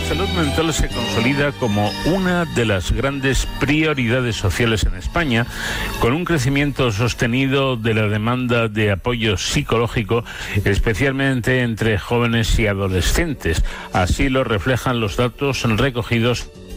salud mental se consolida como una de las grandes prioridades sociales en España, con un crecimiento sostenido de la demanda de apoyo psicológico, especialmente entre jóvenes y adolescentes. Así lo reflejan los datos recogidos